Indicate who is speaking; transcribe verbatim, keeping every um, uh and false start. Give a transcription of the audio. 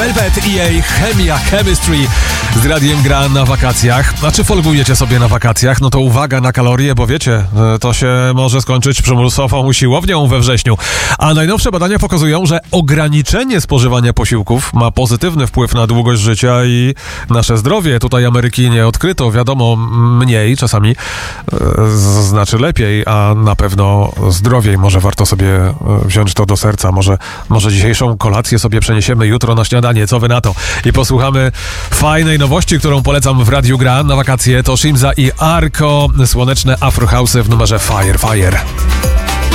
Speaker 1: Velvet i jej Chemia, Chemistry z radiem gra na wakacjach. A czy folgujecie sobie na wakacjach? No to uwaga na kalorie, bo wiecie, to się może skończyć przymusową siłownią we wrześniu. A najnowsze badania pokazują, że ograniczenie spożywania posiłków ma pozytywny wpływ na długość życia i nasze zdrowie. Tutaj Ameryki nie odkryto, wiadomo, mniej czasami z, znaczy lepiej, a na pewno zdrowiej. Może warto sobie wziąć to do serca. Może, może dzisiejszą kolację sobie przeniesiemy jutro na śniadanie. Co wy na to? I posłuchamy fajnej nowości, którą polecam w Radiu Gra na wakacje. To Shimza i Arko, słoneczne Afro House w numerze Fire Fire.